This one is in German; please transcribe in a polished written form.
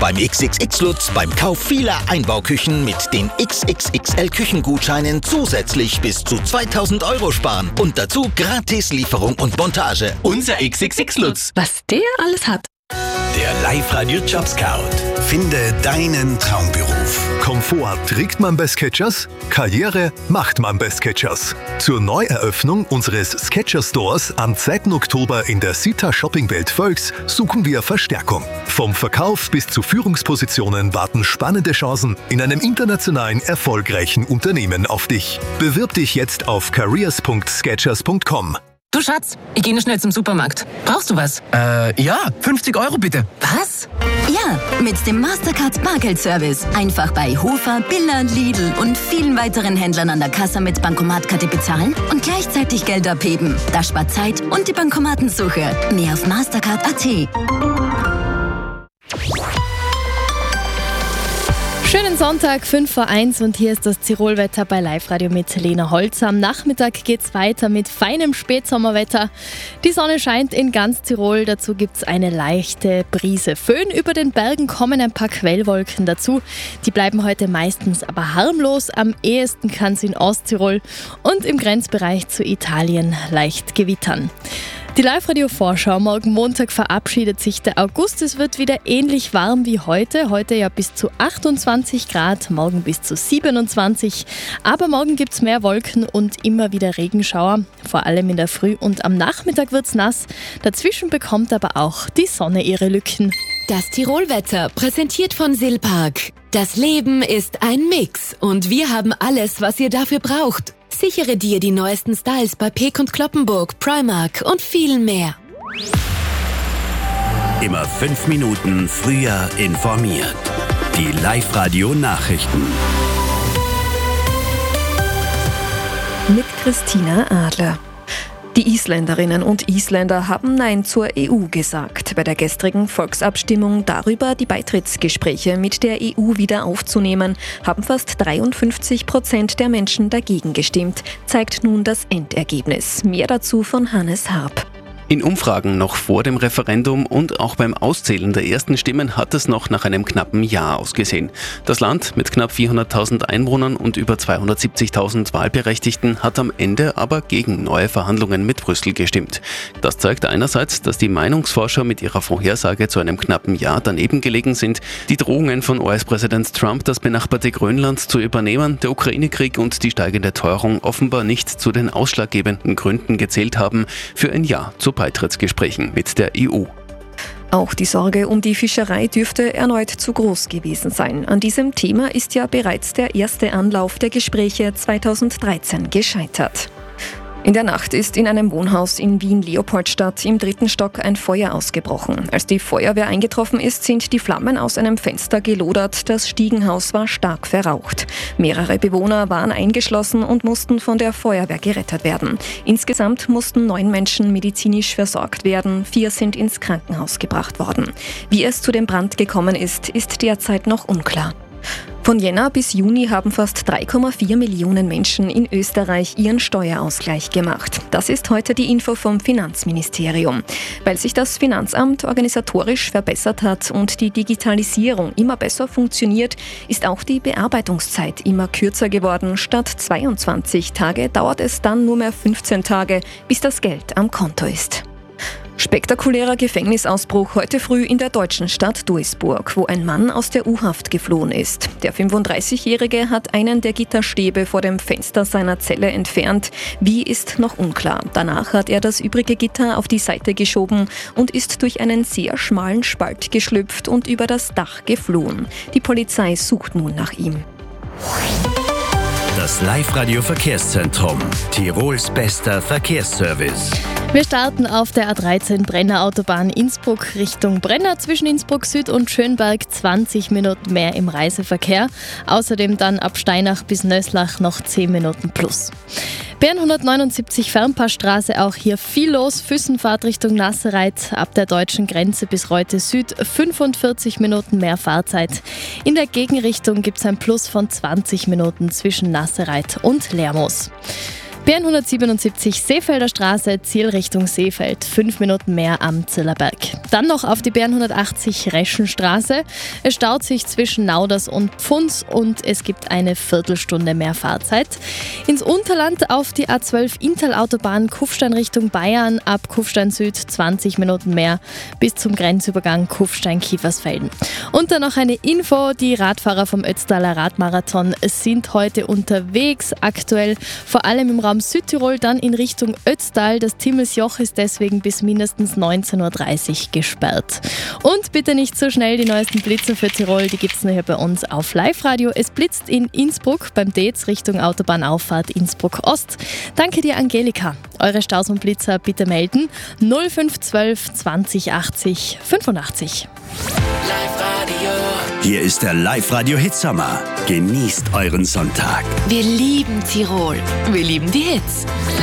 beim XXX Lutz beim Kauf vieler Einbauküchen mit den XXXL Küchengutscheinen zusätzlich bis zu 2.000 € sparen. Und dazu gratis Lieferung und Montage. Unser XXX Lutz. Was der alles hat. Der Live-Radio Job Scout. Finde deinen Traumberuf. Komfort trägt man bei Skechers, Karriere macht man bei Skechers. Zur Neueröffnung unseres Skechers Stores am 2. Oktober in der Sita Shoppingwelt Völks suchen wir Verstärkung. Vom Verkauf bis zu Führungspositionen warten spannende Chancen in einem internationalen erfolgreichen Unternehmen auf dich. Bewirb dich jetzt auf careers.skechers.com. Du Schatz, ich gehe schnell zum Supermarkt. Brauchst du was? Ja, 50 € bitte. Was? Ja, mit dem Mastercard Bargeldservice. Einfach bei Hofer, Billa, Lidl und vielen weiteren Händlern an der Kasse mit Bankomatkarte bezahlen und gleichzeitig Geld abheben. Das spart Zeit und die Bankomatensuche. Mehr auf mastercard.at. Schönen Sonntag, 5:01 und hier ist das Tirolwetter bei Live-Radio mit Lena Holz. Am Nachmittag geht's weiter mit feinem Spätsommerwetter. Die Sonne scheint in ganz Tirol, dazu gibt's eine leichte Brise. Föhn über den Bergen kommen ein paar Quellwolken dazu. Die bleiben heute meistens aber harmlos. Am ehesten kann's in Osttirol und im Grenzbereich zu Italien leicht gewittern. Die Live-Radio-Vorschau. Morgen Montag verabschiedet sich der August. Es wird wieder ähnlich warm wie heute. Heute ja bis zu 28 Grad, morgen bis zu 27. Aber morgen gibt's mehr Wolken und immer wieder Regenschauer. Vor allem in der Früh und am Nachmittag wird's nass. Dazwischen bekommt aber auch die Sonne ihre Lücken. Das Tirolwetter, präsentiert von Silpark. Das Leben ist ein Mix und wir haben alles, was ihr dafür braucht. Sichere dir die neuesten Styles bei Peek & Cloppenburg, Primark und vielen mehr. Immer 5 Minuten früher informiert. Die Live-Radio-Nachrichten. Mit Christina Adler. Die Isländerinnen und Isländer haben Nein zur EU gesagt. Bei der gestrigen Volksabstimmung darüber, die Beitrittsgespräche mit der EU wieder aufzunehmen, haben fast 53% der Menschen dagegen gestimmt, zeigt nun das Endergebnis. Mehr dazu von Hannes Harp. In Umfragen noch vor dem Referendum und auch beim Auszählen der ersten Stimmen hat es noch nach einem knappen Ja ausgesehen. Das Land mit knapp 400.000 Einwohnern und über 270.000 Wahlberechtigten hat am Ende aber gegen neue Verhandlungen mit Brüssel gestimmt. Das zeigt einerseits, dass die Meinungsforscher mit ihrer Vorhersage zu einem knappen Ja daneben gelegen sind, die Drohungen von US-Präsident Trump, das benachbarte Grönland zu übernehmen, der Ukraine-Krieg und die steigende Teuerung offenbar nicht zu den ausschlaggebenden Gründen gezählt haben für ein Ja zu Beitrittsgesprächen mit der EU. Auch die Sorge um die Fischerei dürfte erneut zu groß gewesen sein. An diesem Thema ist ja bereits der erste Anlauf der Gespräche 2013 gescheitert. In der Nacht ist in einem Wohnhaus in Wien-Leopoldstadt im 3. Stock ein Feuer ausgebrochen. Als die Feuerwehr eingetroffen ist, sind die Flammen aus einem Fenster gelodert. Das Stiegenhaus war stark verraucht. Mehrere Bewohner waren eingeschlossen und mussten von der Feuerwehr gerettet werden. Insgesamt mussten 9 Menschen medizinisch versorgt werden. 4 sind ins Krankenhaus gebracht worden. Wie es zu dem Brand gekommen ist, ist derzeit noch unklar. Von Jänner bis Juni haben fast 3,4 Millionen Menschen in Österreich ihren Steuerausgleich gemacht. Das ist heute die Info vom Finanzministerium. Weil sich das Finanzamt organisatorisch verbessert hat und die Digitalisierung immer besser funktioniert, ist auch die Bearbeitungszeit immer kürzer geworden. Statt 22 Tage dauert es dann nur mehr 15 Tage, bis das Geld am Konto ist. Spektakulärer Gefängnisausbruch heute früh in der deutschen Stadt Duisburg, wo ein Mann aus der U-Haft geflohen ist. Der 35-Jährige hat einen der Gitterstäbe vor dem Fenster seiner Zelle entfernt. Wie, ist noch unklar. Danach hat er das übrige Gitter auf die Seite geschoben und ist durch einen sehr schmalen Spalt geschlüpft und über das Dach geflohen. Die Polizei sucht nun nach ihm. Das Live-Radio-Verkehrszentrum. Tirols bester Verkehrsservice. Wir starten auf der A13 Brenner Autobahn Innsbruck Richtung Brenner zwischen Innsbruck Süd und Schönberg 20 Minuten mehr im Reiseverkehr. Außerdem dann ab Steinach bis Nöslach noch 10 Minuten plus. Bern 179 Fernpassstraße, auch hier viel los. Füssenfahrt Richtung Nassereit ab der deutschen Grenze bis Reute Süd 45 Minuten mehr Fahrzeit. In der Gegenrichtung gibt es ein Plus von 20 Minuten zwischen Nassereit und Lermoos. BN177 Seefelder Straße, Zielrichtung Seefeld, 5 Minuten mehr am Zillerberg. Dann noch auf die BN180 Reschenstraße. Es staut sich zwischen Nauders und Pfunds und es gibt eine Viertelstunde mehr Fahrzeit. Ins Unterland auf die A12 Intal-Autobahn Kufstein Richtung Bayern, ab Kufstein Süd 20 Minuten mehr bis zum Grenzübergang Kufstein-Kiefersfelden. Und dann noch eine Info, die Radfahrer vom Ötztaler Radmarathon sind heute unterwegs, aktuell vor allem im Raum Südtirol, dann in Richtung Ötztal. Das Timmelsjoch ist deswegen bis mindestens 19.30 Uhr gesperrt. Und bitte nicht so schnell, die neuesten Blitze für Tirol, die gibt es nur hier bei uns auf Live-Radio. Es blitzt in Innsbruck beim Dez Richtung Autobahnauffahrt Innsbruck Ost. Danke dir, Angelika. Eure Staus und Blitzer bitte melden 0512 20 80 85. Live-Radio. Hier ist der Live-Radio-Hit-Sommer. Genießt euren Sonntag. Wir lieben Tirol. Wir lieben die Hits.